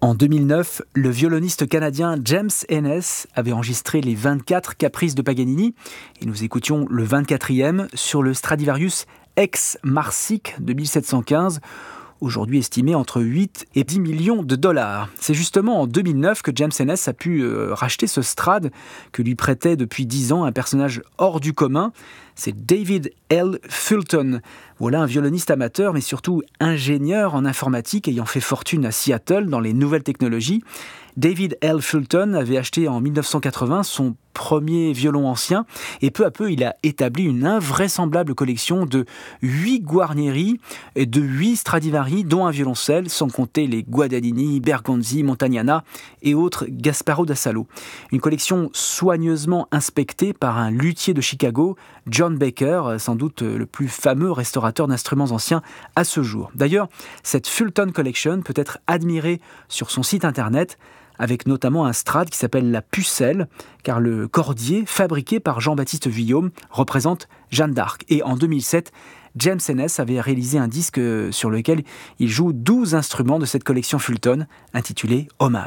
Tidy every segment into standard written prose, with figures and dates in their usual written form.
En 2009, le violoniste canadien James Ennis avait enregistré les 24 caprices de Paganini et nous écoutions le 24e sur le Stradivarius Ex Marsic de 1715, aujourd'hui estimé entre 8 et 10 millions de dollars. C'est justement en 2009 que James Ennis a pu racheter ce Strad que lui prêtait depuis 10 ans un personnage hors du commun. C'est David L. Fulton. Voilà un violoniste amateur, mais surtout ingénieur en informatique ayant fait fortune à Seattle dans les nouvelles technologies. David L. Fulton avait acheté en 1980 son premier violon ancien et peu à peu il a établi une invraisemblable collection de 8 Guarneri et de 8 Stradivari, dont un violoncelle, sans compter les Guadagnini, Bergonzi, Montagnana et autres Gasparo da Salo. Une collection soigneusement inspectée par un luthier de Chicago, John Baker, sans doute le plus fameux restaurateur d'instruments anciens à ce jour. D'ailleurs, cette Fulton Collection peut être admirée sur son site internet, avec notamment un Strad qui s'appelle la Pucelle, car le cordier, fabriqué par Jean-Baptiste Vuillaume, représente Jeanne d'Arc. Et en 2007, James Ennis avait réalisé un disque sur lequel il joue 12 instruments de cette collection Fulton, intitulée « Hommage ».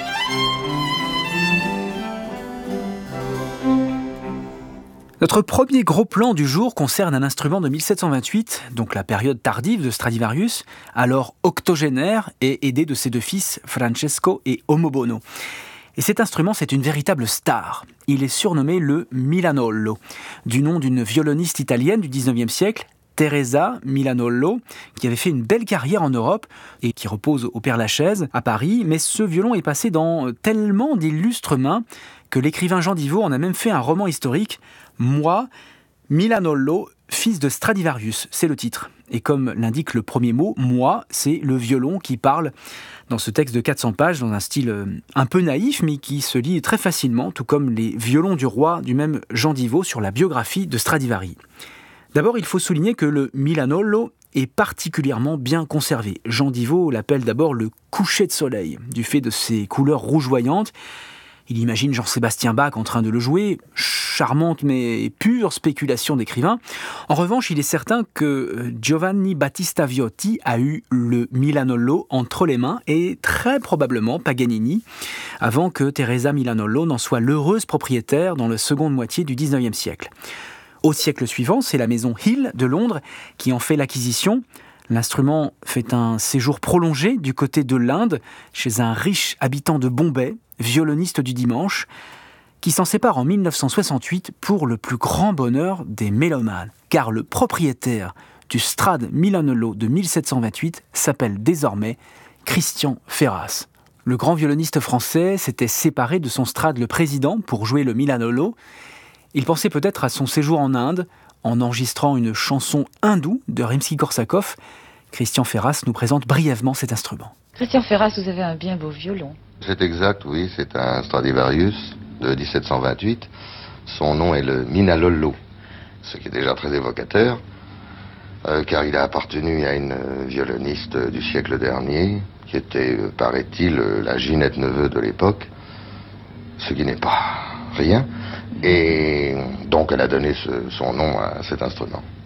Notre premier gros plan du jour concerne un instrument de 1728, donc la période tardive de Stradivarius, alors octogénaire et aidé de ses deux fils, Francesco et Omobono. Et cet instrument, c'est une véritable star. Il est surnommé le Milanollo, du nom d'une violoniste italienne du 19e siècle, Teresa Milanollo, qui avait fait une belle carrière en Europe et qui repose au Père-Lachaise à Paris. Mais ce violon est passé dans tellement d'illustres mains que l'écrivain Jean Divot en a même fait un roman historique. Moi, Milanollo, fils de Stradivarius, c'est le titre. Et comme l'indique le premier mot, moi, c'est le violon qui parle dans ce texte de 400 pages, dans un style un peu naïf, mais qui se lit très facilement, tout comme les violons du roi du même Jean Divot sur la biographie de Stradivari. D'abord, il faut souligner que le Milanollo est particulièrement bien conservé. Jean Divot l'appelle d'abord le coucher de soleil, du fait de ses couleurs rougeoyantes. Il imagine Jean-Sébastien Bach en train de le jouer, charmante mais pure spéculation d'écrivain. En revanche, il est certain que Giovanni Battista Viotti a eu le Milanollo entre les mains et très probablement Paganini, avant que Teresa Milanollo n'en soit l'heureuse propriétaire dans la seconde moitié du 19e siècle. Au siècle suivant, c'est la maison Hill de Londres qui en fait l'acquisition. L'instrument fait un séjour prolongé du côté de l'Inde, chez un riche habitant de Bombay, violoniste du dimanche, qui s'en sépare en 1968 pour le plus grand bonheur des mélomanes, car le propriétaire du Strad Milanollo de 1728 s'appelle désormais Christian Ferras. Le grand violoniste français s'était séparé de son Strad le président pour jouer le Milanollo. Il pensait peut-être à son séjour en Inde, en enregistrant une chanson hindoue de Rimsky-Korsakov. Christian Ferras nous présente brièvement cet instrument. Christian Ferras, vous avez un bien beau violon. C'est exact, oui, c'est un Stradivarius de 1728. Son nom est le Milanollo, ce qui est déjà très évocateur, car il a appartenu à une violoniste du siècle dernier, qui était, paraît-il, la Ginette Neveu de l'époque, ce qui n'est pas rien. Et donc elle a donné son nom à cet instrument.